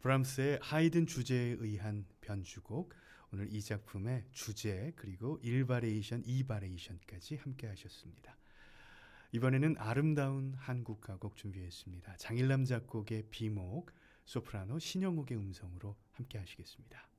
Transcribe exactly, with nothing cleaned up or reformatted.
브람스의 하이든 주제에 의한 변주곡, 오늘 이 작품의 주제 그리고 일 바리에이션, 이 바리에이션까지 함께 하셨습니다. 이번에는 아름다운 한국 가곡 준비했습니다. 장일남 작곡의 비목, 소프라노 신영옥의 음성으로 함께 하시겠습니다.